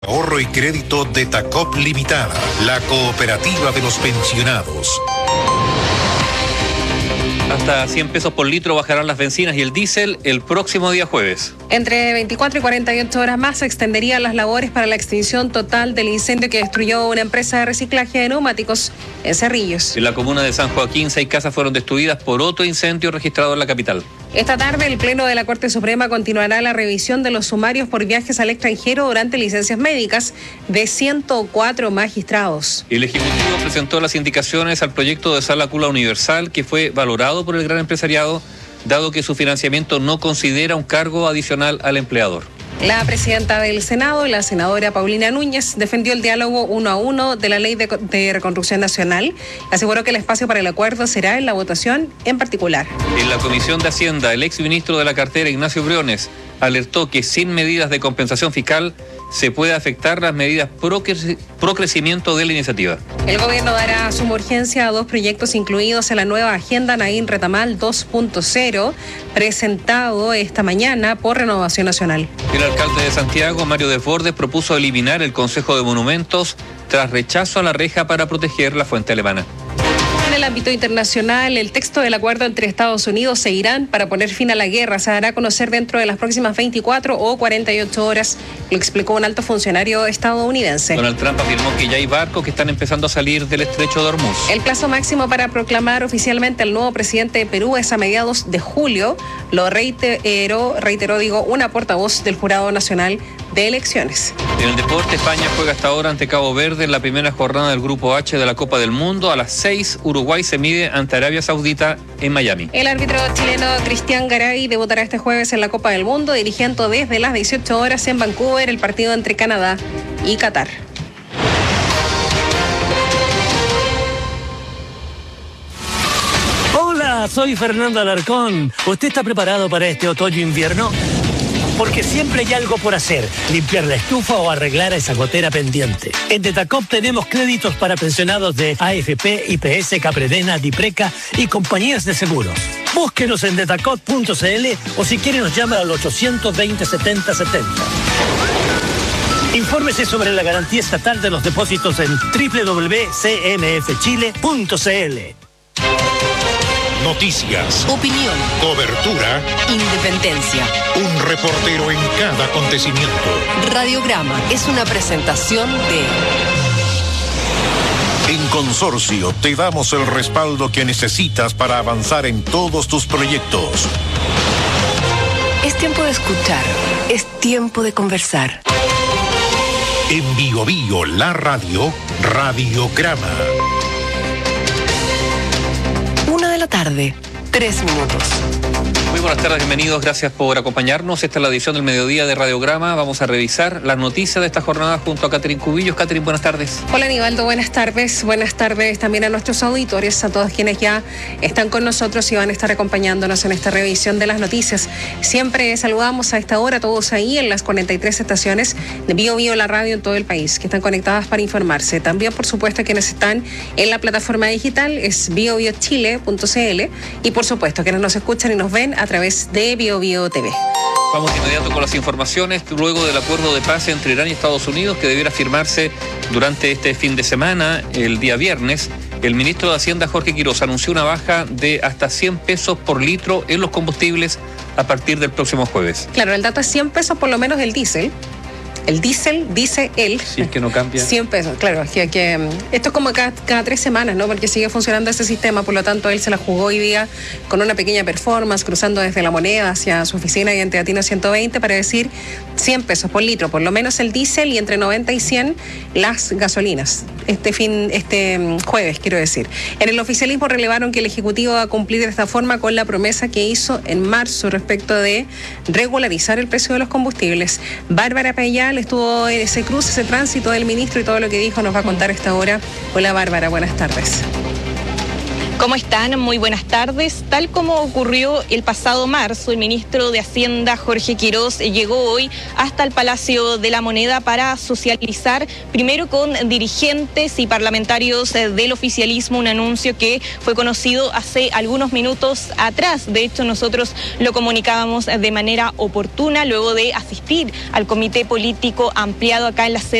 Ahorro y crédito de Tacop Limitada, la cooperativa de los pensionados. Hasta 100 pesos por litro bajarán las bencinas y el diésel el próximo día jueves. Entre 24 y 48 horas más se extenderían las labores para la extinción total del incendio que destruyó una empresa de reciclaje de neumáticos en Cerrillos. En la comuna de San Joaquín, 6 casas fueron destruidas por otro incendio registrado en la capital. Esta tarde, el Pleno de la Corte Suprema continuará la revisión de los sumarios por viajes al extranjero durante licencias médicas de 104 magistrados. El Ejecutivo presentó las indicaciones al proyecto de Sala Cula Universal, que fue valorado por el gran empresariado, dado que su financiamiento no considera un cargo adicional al empleador. La presidenta del Senado, la senadora Paulina Núñez, defendió el diálogo 1 a 1 de la Ley de Reconstrucción Nacional. Aseguró que el espacio para el acuerdo será en la votación en particular. En la Comisión de Hacienda, el exministro de la cartera, Ignacio Briones, alertó que sin medidas de compensación fiscal se puede afectar las medidas pro crecimiento de la iniciativa. El gobierno dará suma urgencia a 2 proyectos incluidos en la nueva Agenda Naín Retamal 2.0, presentado esta mañana por Renovación Nacional. El alcalde de Santiago, Mario Desbordes, propuso eliminar el Consejo de Monumentos tras rechazo a la reja para proteger la fuente alemana. En el ámbito internacional, el texto del acuerdo entre Estados Unidos e Irán para poner fin a la guerra se dará a conocer dentro de las próximas 24 o 48 horas, lo explicó un alto funcionario estadounidense. Donald Trump afirmó que ya hay barcos que están empezando a salir del estrecho de Hormuz. El plazo máximo para proclamar oficialmente al nuevo presidente de Perú es a mediados de julio, lo reiteró una portavoz del Jurado Nacional de Elecciones. En el deporte, España juega hasta ahora ante Cabo Verde en la primera jornada del Grupo H de la Copa del Mundo. A las 6, Uruguay se mide ante Arabia Saudita en Miami. El árbitro chileno Cristian Garay debutará este jueves en la Copa del Mundo, dirigiendo desde las 18 horas en Vancouver el partido entre Canadá y Qatar. Hola, soy Fernando Alarcón. ¿Usted está preparado para este otoño-invierno? Porque siempre hay algo por hacer, limpiar la estufa o arreglar esa gotera pendiente. En Detacop tenemos créditos para pensionados de AFP, IPS, Capredena, Dipreca y compañías de seguros. Búsquenos en detacop.cl o si quiere nos llama al 820-7070. Infórmese sobre la garantía estatal de los depósitos en www.cmfchile.cl. Noticias, opinión, cobertura, independencia. un reportero en cada acontecimiento. Radiograma es una presentación de... En Consorcio te damos el respaldo que necesitas para avanzar en todos tus proyectos. Es tiempo de escuchar, es tiempo de conversar. En Bio Bio, la radio, Radiograma. 1 de la tarde, 3 minutos. Muy buenas tardes, bienvenidos, gracias por acompañarnos. Esta es la edición del mediodía de Radiograma. Vamos a revisar las noticias de esta jornada junto a Catherine Cubillos. Catherine, buenas tardes. Hola Aníbaldo, buenas tardes. Buenas tardes también a nuestros auditores, a todos quienes ya están con nosotros y van a estar acompañándonos en esta revisión de las noticias. Siempre saludamos a esta hora a todos ahí en las 43 estaciones de Bio Bio, la radio en todo el país, que están conectadas para informarse. También, por supuesto, quienes están en la plataforma digital es biobiochile.cl y, por supuesto, quienes nos escuchan y nos ven a través de Bio Bio TV. Vamos de inmediato con las informaciones. Luego del acuerdo de paz entre Irán y Estados Unidos, que debiera firmarse durante este fin de semana, el día viernes, el ministro de Hacienda, Jorge Quiroz, anunció una baja de hasta 100 pesos por litro en los combustibles a partir del próximo jueves. Claro, el dato es 100 pesos por lo menos el diésel. El diésel, dice él. Si es que no cambia. 100 pesos, claro. Que esto es como cada 3 semanas, ¿no? Porque sigue funcionando ese sistema, por lo tanto él se la jugó hoy día con una pequeña performance, cruzando desde La Moneda hacia su oficina y ante Latino 120 para decir 100 pesos por litro, por lo menos el diésel, y entre 90 y 100 las gasolinas. Este jueves, quiero decir. En el oficialismo relevaron que el Ejecutivo va a cumplir de esta forma con la promesa que hizo en marzo respecto de regularizar el precio de los combustibles. Bárbara Payal estuvo en ese cruce, ese tránsito del ministro y todo lo que dijo nos va a contar a esta hora. Hola Bárbara, buenas tardes. ¿Cómo están? Muy buenas tardes. Tal como ocurrió el pasado marzo, el ministro de Hacienda, Jorge Quirós, llegó hoy hasta el Palacio de la Moneda para socializar primero con dirigentes y parlamentarios del oficialismo, un anuncio que fue conocido hace algunos minutos atrás. De hecho, nosotros lo comunicábamos de manera oportuna luego de asistir al comité político ampliado acá en la sede